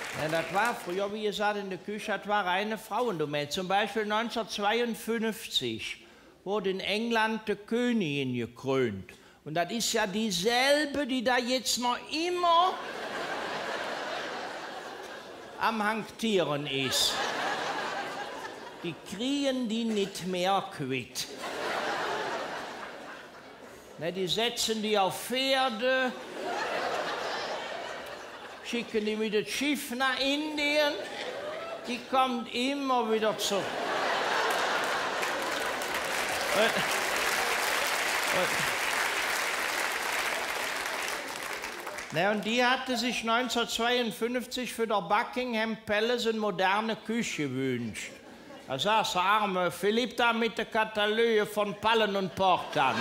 Ja, das war früher, wie gesagt, in der Küche, das war reine Frauendomäne. Zum Beispiel 1952 wurde in England die Königin gekrönt. Und das ist ja dieselbe, die da jetzt noch immer am Hantieren ist. Die kriegen die nicht mehr quitt. Ne, die setzen die auf Pferde, schicken die mit dem Schiff nach Indien, die kommt immer wieder zurück. Und die hatte sich 1952 für der Buckingham Palace eine moderne Küche gewünscht. Da saß der arme Philipp da mit der Katalöe von Pallen und Porta.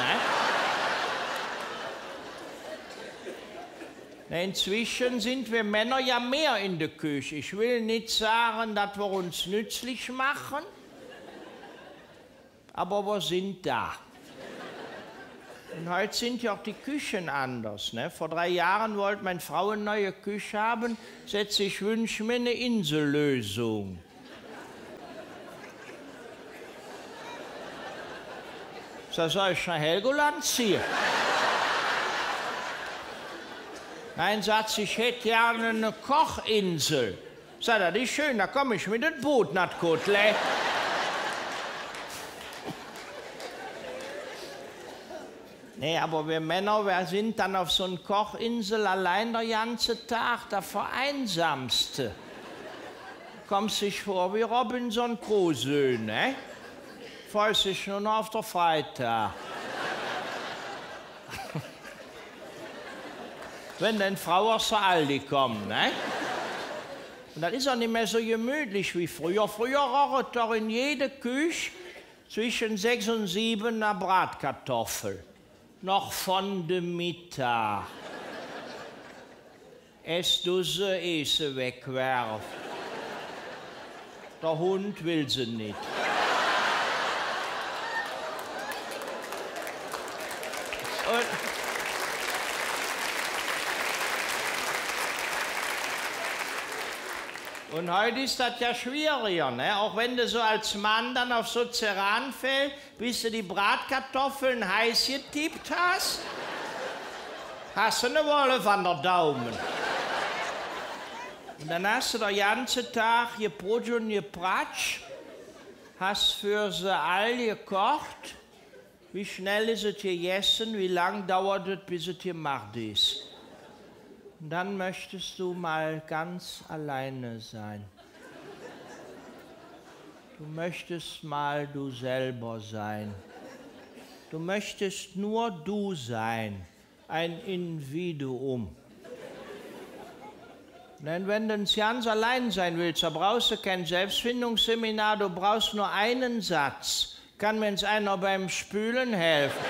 Inzwischen sind wir Männer ja mehr in der Küche. Ich will nicht sagen, dass wir uns nützlich machen, aber wir sind da. Und heute sind ja auch die Küchen anders. Ne? Vor 3 Jahren wollte meine Frau eine neue Küche haben. Ich wünsche mir eine Insellösung. Da soll ich nach Helgoland ziehen. Nein, sagt sie, ich hätte gerne eine Kochinsel. Sagt er, die ist schön, da komme ich mit dem Boot nach Kotle. Nee, aber wir Männer, wir sind dann auf so einer Kochinsel allein der ganze Tag, da vereinsamst du. Kommst dich vor wie Robinson Crusoe, ne? Freust dich nur noch auf der Freitag. Wenn dann Frau aus der Aldi kommt, ne? Und das ist auch nicht mehr so gemütlich wie früher. Früher roch doch in jeder Küche zwischen 6 und 7 eine Bratkartoffel. Noch von dem Mittag. Es du sie, sie wegwerf. Der Hund will sie nicht. Und heute ist das ja schwieriger, ne? Auch wenn du so als Mann dann auf so Ceran fällst, bis du die Bratkartoffeln heiß getippt hast, hast du eine Wolf an der Daumen. Und dann hast du den ganzen Tag geprotzt und gepratscht, hast für sie all gekocht. Wie schnell ist es gegessen, wie lang dauert es, bis es gemacht ist. Und dann möchtest du mal ganz alleine sein. Du möchtest mal du selber sein. Du möchtest nur du sein, ein Individuum. Denn wenn du ganz allein sein willst, da brauchst du kein Selbstfindungsseminar, du brauchst nur einen Satz. Kann mir jetzt einer beim Spülen helfen?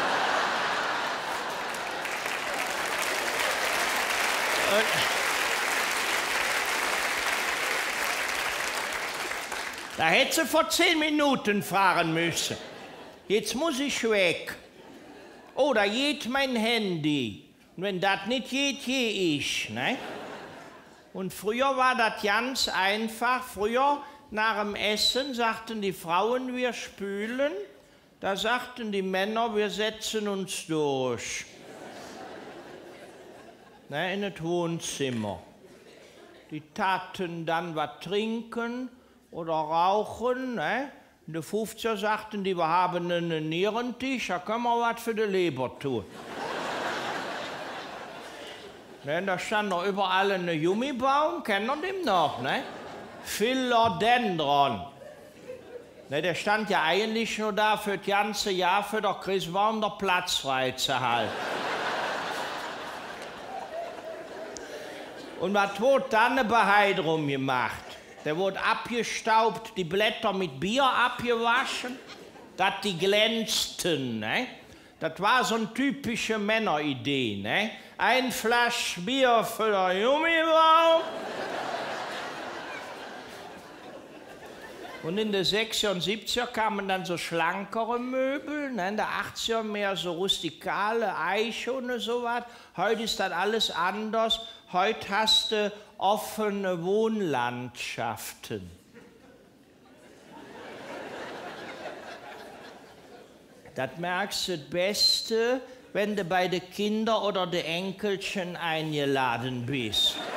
Da hätte sie vor 10 Minuten fahren müssen. Jetzt muss ich weg. Oh, da geht mein Handy. Und wenn das nicht geht, gehe ich. Ne? Und früher war das ganz einfach. Früher, nach dem Essen, sagten die Frauen, wir spülen. Da sagten die Männer, wir setzen uns durch. Ne, in das Wohnzimmer. Die taten dann was trinken oder rauchen. Ne? In den 50er sagten die, wir haben einen Nierentisch, da können wir was für die Leber tun. Ne, da stand noch überall ein Gummibaum, kennen wir den noch, ne? Philodendron. Ne, der stand ja eigentlich nur da für das ganze Jahr für den Christbaum der Platz frei zu halten. Und was wurde dann eine Bahai drum gemacht? Der wurde abgestaubt, die Blätter mit Bier abgewaschen, dass die glänzten. Ne? Das war so eine typische Männeridee. Ne? Ein Flasch Bier für den Gummibaum. Und in den 60er und 70er kamen dann so schlankere Möbel, ne? In den 80er mehr so rustikale Eiche und sowas. Heute ist das alles anders. Heute hast du offene Wohnlandschaften. Das merkst du das Beste, wenn du bei den Kindern oder den Enkelchen eingeladen bist.